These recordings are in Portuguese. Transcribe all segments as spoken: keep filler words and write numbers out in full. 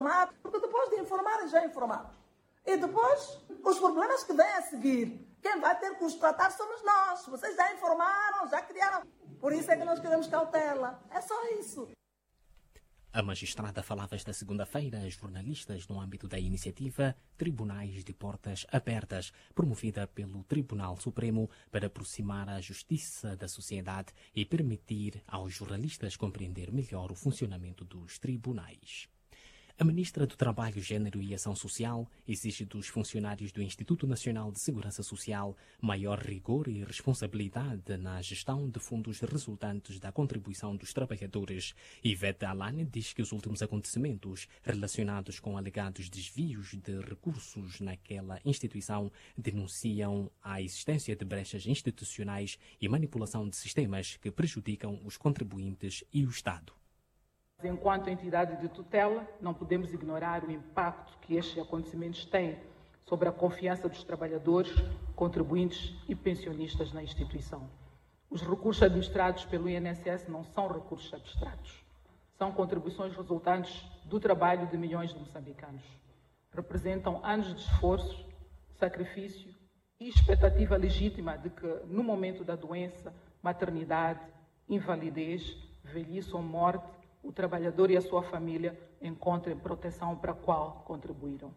Porque depois de informarem, já informaram. E depois, os problemas que vêm a seguir, quem vai ter que os tratar somos nós. Vocês já informaram, já criaram. Por isso é que nós queremos cautela. É só isso. A magistrada falava esta segunda-feira a jornalistas no âmbito da iniciativa Tribunais de Portas Abertas, promovida pelo Tribunal Supremo para aproximar a justiça da sociedade e permitir aos jornalistas compreender melhor o funcionamento dos tribunais. A ministra do Trabalho, Gênero e Ação Social exige dos funcionários do Instituto Nacional de Segurança Social maior rigor e responsabilidade na gestão de fundos resultantes da contribuição dos trabalhadores. Ivete Alane diz que os últimos acontecimentos relacionados com alegados desvios de recursos naquela instituição denunciam a existência de brechas institucionais e manipulação de sistemas que prejudicam os contribuintes e o Estado. Enquanto entidade de tutela, não podemos ignorar o impacto que estes acontecimentos têm sobre a confiança dos trabalhadores, contribuintes e pensionistas na instituição. Os recursos administrados pelo I N S S não são recursos abstratos. São contribuições resultantes do trabalho de milhões de moçambicanos. Representam anos de esforço, sacrifício e expectativa legítima de que, no momento da doença, maternidade, invalidez, velhice ou morte, o trabalhador e a sua família encontrem proteção para a qual contribuíram.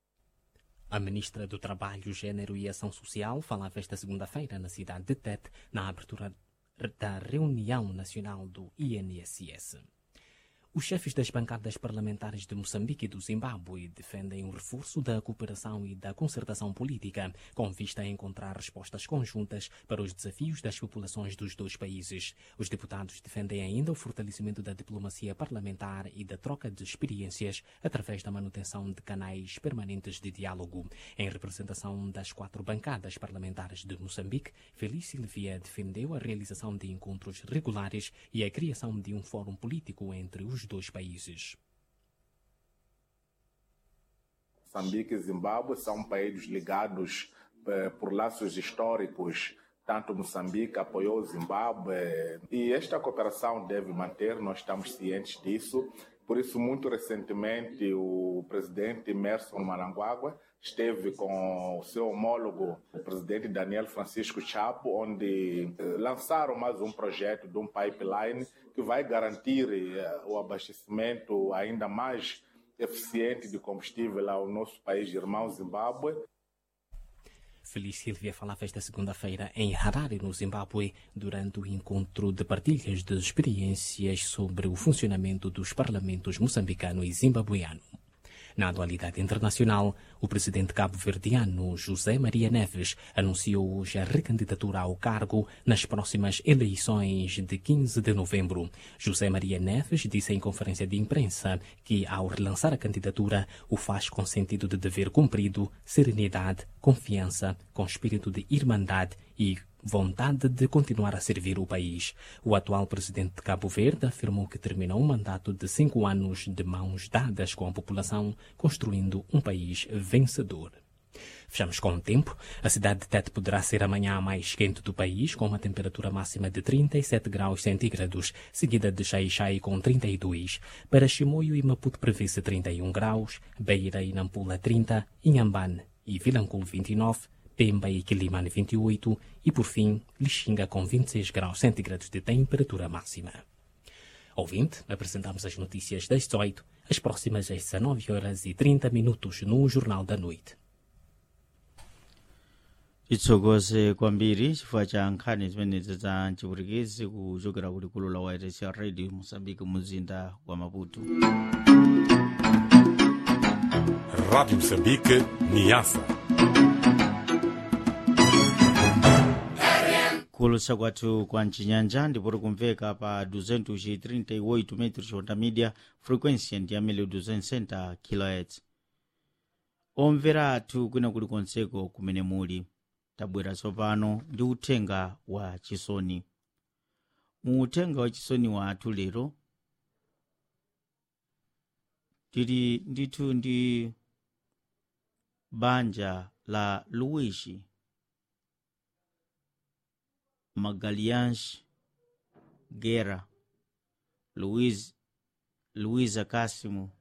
A ministra do Trabalho, Gênero e Ação Social falava esta segunda-feira na cidade de Tete, na abertura da reunião nacional do I N S S. Os chefes das bancadas parlamentares de Moçambique e do Zimbábue defendem o reforço da cooperação e da concertação política, com vista a encontrar respostas conjuntas para os desafios das populações dos dois países. Os deputados defendem ainda o fortalecimento da diplomacia parlamentar e da troca de experiências através da manutenção de canais permanentes de diálogo. Em representação das quatro bancadas parlamentares de Moçambique, Feliz Silvia defendeu a realização de encontros regulares e a criação de um fórum político entre os dois países. Moçambique e Zimbábue são países ligados eh, por laços históricos. Tanto Moçambique apoiou o Zimbábue e esta cooperação deve manter, nós estamos cientes disso. Por isso, muito recentemente, o presidente Emmerson Mnangagwa esteve com o seu homólogo, o presidente Daniel Francisco Chapo, onde lançaram mais um projeto de um pipeline que vai garantir o abastecimento ainda mais eficiente de combustível ao nosso país irmão Zimbábue. Feliz Silvia falava esta segunda-feira em Harare, no Zimbábue, durante o encontro de partilhas de experiências sobre o funcionamento dos parlamentos moçambicano e zimbabueano. Na atualidade internacional, o presidente cabo-verdiano José Maria Neves anunciou hoje a recandidatura ao cargo nas próximas eleições de quinze de novembro. José Maria Neves disse em conferência de imprensa que, ao relançar a candidatura, o faz com sentido de dever cumprido, serenidade, confiança, com espírito de irmandade e vontade de continuar a servir o país. O atual presidente de Cabo Verde afirmou que terminou um mandato de cinco anos de mãos dadas com a população, construindo um país vencedor. Fechamos com o tempo. A cidade de Tete poderá ser amanhã a mais quente do país, com uma temperatura máxima de trinta e sete graus centígrados, seguida de Xai-Xai com trinta e dois. Para Chimoio e Maputo prevê-se trinta e um graus, Beira e Nampula trinta, Inhambane e Vilanculo vinte e nove, Pemba e Quilimane vinte e oito e, por fim, Lixinga com vinte e seis graus centígrados de temperatura máxima. Ouvinte, apresentamos as notícias das dezoito, as próximas às dezenove horas e trinta minutos no Jornal da Noite. Itsogoze kwambiri chifukwa cha nkhani zimenezi za mchipwitikizi kuchokera kulikulu la Wireless ya Radio Mozambique muzinda wa Maputo. Rádio Moçambique, Niassa. Kulusa kwathu kwa Nchinyanja ndipo kumveka pa duzentos e trinta e oito metros onda media, frequência ndi amene duzentos e sessenta kilohertz. Omvera athu kwina kuli konseko kumene muli, tabwera tsopano ndi uthenga wa chisoni. Mu uthenga wa chisoni wathu lero tili ndithu ndi banja la Luigi Magalhães Guerra, Luiz, Luísa Cássimo